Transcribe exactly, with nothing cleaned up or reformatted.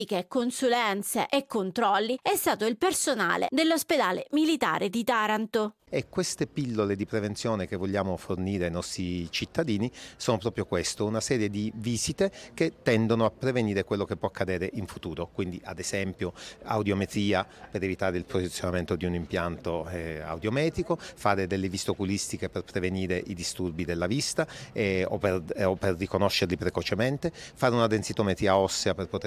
consulenze e controlli è stato il personale dell'ospedale militare di Taranto. E queste pillole di prevenzione che vogliamo fornire ai nostri cittadini sono proprio questo, una serie di visite che tendono a prevenire quello che può accadere in futuro, quindi ad esempio audiometria per evitare il posizionamento di un impianto eh, audiometrico, fare delle vistoculistiche per prevenire i disturbi della vista eh, o, per, eh, o per riconoscerli precocemente, fare una densitometria ossea per poter